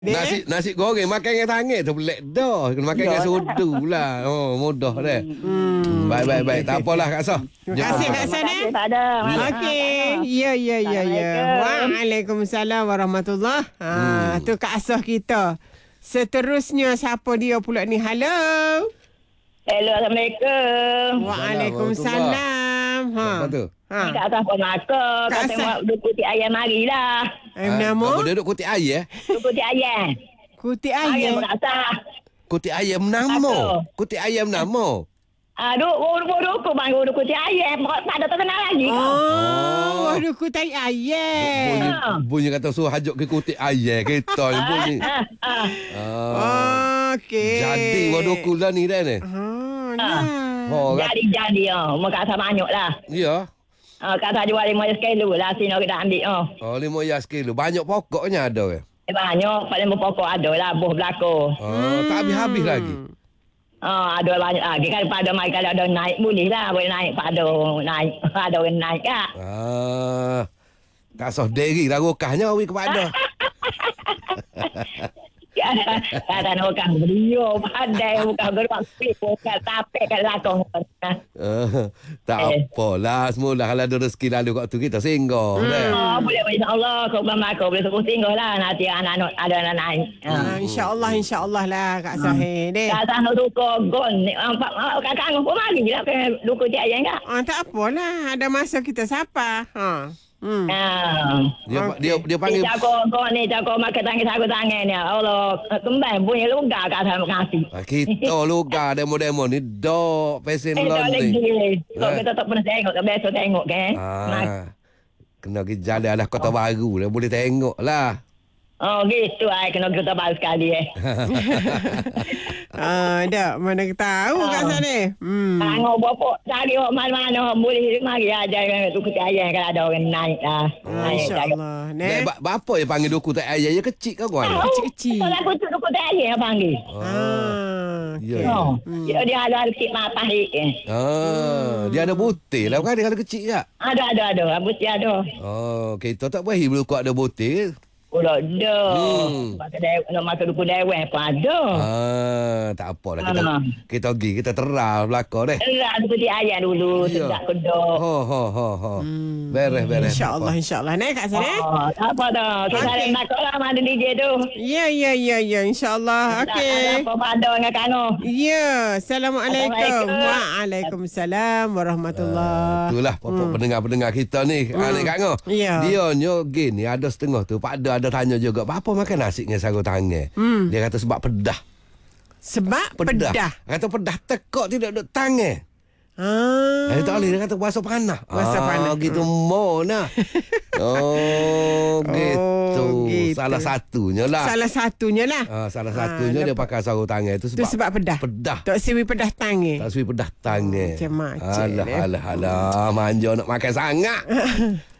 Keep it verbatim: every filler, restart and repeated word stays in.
Nasi nasi goreng makan dengan tangan tu pelik dah. Kena makan dengan sudu lah. Oh, mudah dah. Hmm. Baik baik baik. Tak apalah Kak Sah. Terima kasih Kak Sah eh. Okey. Ya ya ya ya. Waalaikumsalam warahmatullahi. Ha, tu Kak Sah kita. Seterusnya siapa dia pula ni? Halo. Hello, Assalamualaikum. Waalaikumsalam. Ha. Apa tu? Ha. Ni tak tahu apa maka. Kau tengok dukuti ayam mari lah. Ayam nama? Apa dia duduk kutik ayam? Dukuti ayam. Kutik Ayam ayam. berasa. Kutik ayam nama. Kutik ayam nama. Ah, duk duk duk bang duk kuti ayam. Tak ada terkenal lagi. Oh, waduh kutik ayam. Bunyi, bunyi kata suruh hajuk ke kutik ayam. Kita ni bunyi. Ah, ah. Ah. Okey. Jadi waduku lah ni dah ni. Ha, nah. Oh, kat- Jadi jadi ah. Mak kata banyak lah. ya. Ah, kata jual lima kilo lah sini kita ambil ah. Oh, lima yas kilo. Banyak pokoknya ada ke? Eh, banyak paling berpokok ada lah buah belako. Oh, tak habis-habis lagi. Ah, ada banyak lagi kan pada mai kalau ada naik boleh lah boleh naik pada naik ada orang naik ah. Ah. Tak sah diri lah rokahnya awi kepada. Kata nak bukan beliau pandai bukan gerak pik bukan tapek kat lakong. Uh, tak apalah. Semula kalau ada rezeki lalu kat tu kita singgah. Hmm. Oh, boleh boleh insya-Allah kau bama kau boleh suruh tinggal lah nanti anak-anak ada anak naik. Ha, insya-Allah insya-Allah lah Kak Sahih deh. Kata nak duko gon ni empat kakak pun mari lah ke duko dia yang enggak. Ah, tak apalah. Ada masa kita sapa. Ha. Hmm. Ah. Dia, Okey. dia dia panggil Dia jago kau ni jago makan tangan sagu tangan ni. Allah kembang bunyi luga kat atas kasih. ah, kita luga demo-demo ni dok pesen Eh, tak lon lagi. ni. Kau kita tak pernah tengok, tak biasa tengok kan? Ah. Kena pergi jalan lah Kota Baru dah boleh tengok lah. Oh, gitu ai kena kita baru sekali eh. Ah, dak mana tahu Kak Sahih. Hmm. Tengok bapak cari orang mana-mana boleh mari aja tu kita ayah kalau ada orang naik lah. Ah, insya-Allah. Nek, Nek. ba- bapa yang panggil duku tak ayah ya kecil ke kau ni? Kecil-kecil. Kalau aku tu kita ayah panggil. Ah. Ya. okey. ya. Oh, dia dia ada sikit mata eh. Ah, dia ada butir lah bukan dia kalau kecil tak? Ada ada ada, abus dia ada. Oh, kita tak boleh belum kuat ada butir. Udah ada. Hmm. Masa dia nak makan duku dewan pun ada. Ah, tak apalah kita Ah. kita pergi kita terang belakang deh. Erak duku dia ayah dulu, Ya. sedap kedok. Ho ho ho ho. Beres beres. Insya-Allah insya-Allah. Nek Kak Sahih. Oh, tak apa dah. Kita Okey. nak nak lah mana D J tu. Ya ya ya ya insya-Allah. Tak ada Okey. apa pada dengan kano. Ya, Assalamualaikum. Assalamualaikum. Waalaikumsalam warahmatullahi. Itulah pokok pendengar-pendengar kita ni. Hmm. Ah, ni Kak Ngo. Ya. Dia nyo gini ada setengah tu. Pak ada ada tanya juga, "Apa makan nasi dengan sarung tangan?" Hmm. Dia kata sebab pedah. Sebab Pedah. pedah. Kata pedah tekok tidak duduk tangan. Ah. Dia tak boleh dia kata puasa panas. Puasa ah, panas. gitu mo nah. Oh, gitu. gitu. Salah satunya lah. Salah satunya lah. Ah, salah Ah, satunya dia lepas- pakai sarung tangan itu Itu sebab sebab pedah. pedah. Tok Siwi pedah tangan. Tak suai pedah tangan. Oh, macam-macam Alah, dia. alah, alah. Manja nak makan sangat.